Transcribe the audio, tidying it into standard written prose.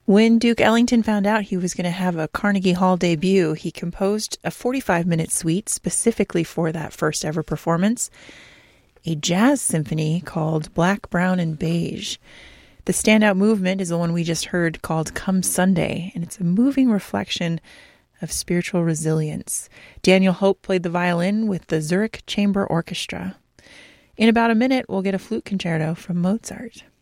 When Duke Ellington found out he was going to have a Carnegie Hall debut, he composed a 45-minute suite specifically for that first ever performance, a jazz symphony called Black, Brown, and Beige. The standout movement is the one we just heard called Come Sunday, and it's a moving reflection of spiritual resilience. Daniel Hope played the violin with the Zurich Chamber Orchestra. In about a minute, we'll get a flute concerto from Mozart.